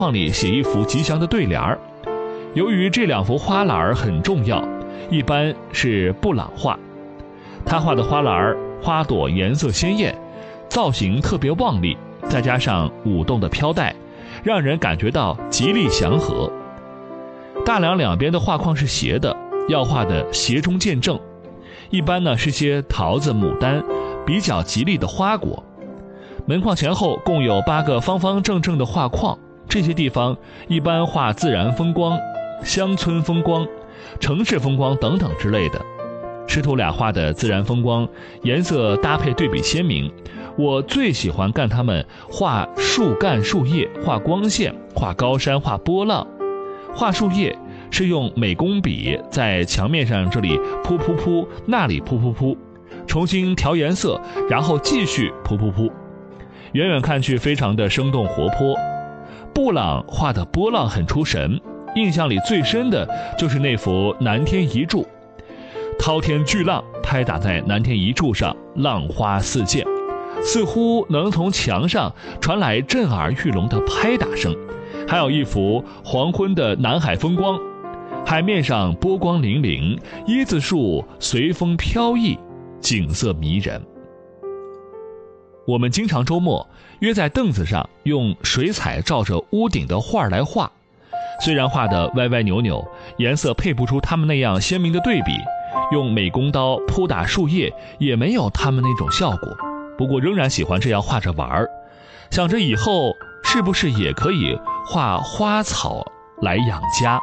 框里写一幅吉祥的对联儿。由于这2幅花篮很重要，一般是布朗画。他画的花篮花朵颜色鲜艳，造型特别旺丽，再加上舞动的飘带，让人感觉到吉利祥和。大梁两边的画框是斜的，要画的斜中见正，一般呢是些桃子、牡丹，比较吉利的花果。门框前后共有8个方方正正的画框，这些地方一般画自然风光、乡村风光、城市风光等等之类的。师徒俩画的自然风光颜色搭配对比鲜明，我最喜欢看他们画树干树叶，画光线，画高山，画波浪。画树叶是用美工笔在墙面上这里扑扑扑，那里扑扑扑，重新调颜色，然后继续扑扑扑，远远看去非常的生动活泼。布朗画的波浪很出神，印象里最深的就是那幅南天一柱，滔天巨浪拍打在南天一柱上，浪花四溅，似乎能从墙上传来震耳欲聋的拍打声。还有一幅黄昏的南海风光，海面上波光粼粼，椰子树随风飘逸，景色迷人。我们经常周末约在凳子上，用水彩照着屋顶的画来画，虽然画得歪歪扭扭，颜色配不出他们那样鲜明的对比，用美工刀扑打树叶也没有他们那种效果，不过仍然喜欢这样画着玩，想着以后是不是也可以画花草来养家。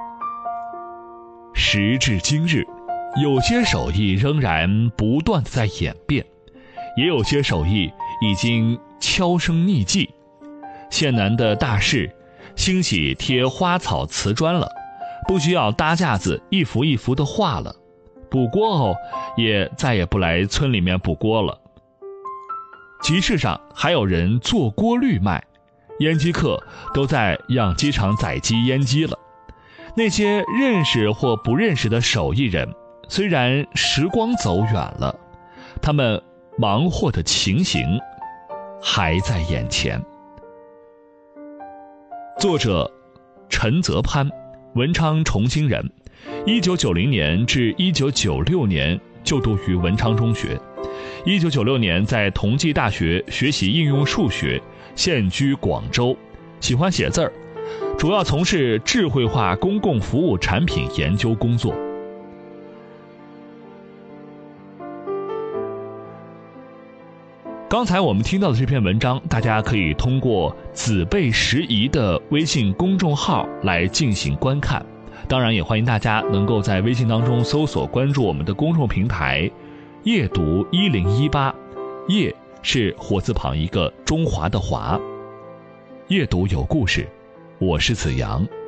时至今日，有些手艺仍然不断地在演变，也有些手艺已经销声匿迹。县南的大市兴起贴花草瓷砖了，不需要搭架子一幅一幅的画了，补锅后也再也不来村里面补锅了。集市上还有人做锅绿卖，腌鸡客都在养鸡场宰鸡腌鸡了。那些认识或不认识的手艺人，虽然时光走远了，他们忙活的情形还在眼前。作者陈泽潘，文昌重庆人，1990年至1996年就读于文昌中学，1996年在同济大学学习应用数学，现居广州，喜欢写字儿，主要从事智慧化公共服务产品研究工作。刚才我们听到的这篇文章，大家可以通过子辈时宜的微信公众号来进行观看，当然也欢迎大家能够在微信当中搜索关注我们的公众平台夜读1018，夜是火字旁一个中华的华，夜读有故事，我是子阳。